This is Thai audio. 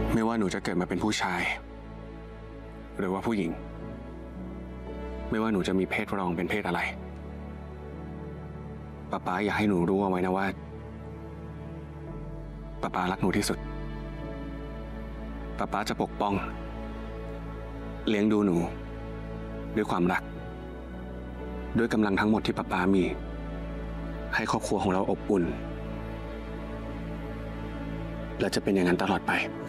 ไม่ว่าหนูจะเกิดมาเป็นผู้ชายหรือว่าผู้หญิงไม่ว่าหนูจะมีเพศรองเป็นเพศอะไรป๊าอยากให้หนูรู้เอาไว้นะว่าป๊ารักหนูที่สุดป๊าจะปกป้องเลี้ยงดูหนูด้วยความรักด้วยกำลังทั้งหมดที่ป๊ามีให้ครอบครัวของเราอบอุ่นและจะเป็นอย่างนั้นตลอดไป